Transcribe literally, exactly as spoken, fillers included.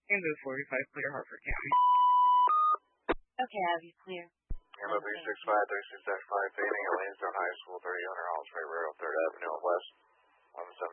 Into forty-five, clear Harford County. Okay, I have you clear. M O B six five three six dash five, fading at Lansdowne High School, thirty hundred Hollis Ferry Railroad, third Avenue West, one seven.